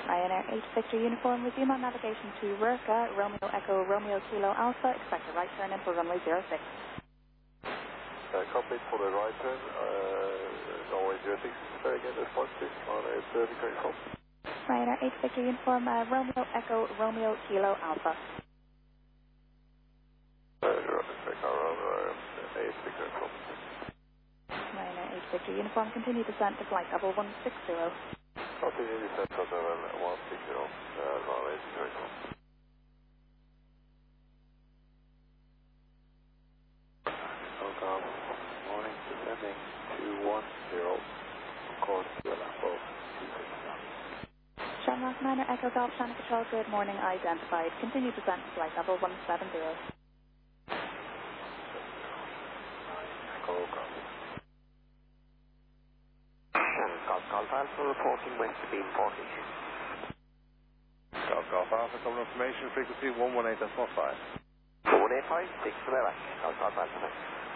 Ryanair 8 Victor Uniform, resume on navigation to Rurka, Romeo Echo, Romeo Kilo Alpha, expect a right turn in for runway 06. Copy for the right turn, Norway 06, again, this point, please, on 830, going from. Ryanair 8 Victor Uniform, Romeo Echo, Romeo Kilo Alpha. Ryanair 8 Victor from. Ryanair 8 Victor Uniform, continue descent to flight level 160. Continue descent to level 160, Runway 8 going from. Welcome, morning, descending 210, course to Alambo 269. Shamrock Manor Echo Golf Channel Control, good morning, identified. Continue descent to flight level 170. Echo Golf. Golf Alpha reporting west to beam 40. Golf Alpha, cover information, frequency 118.5. 185, 6 to the left, Golf Alpha.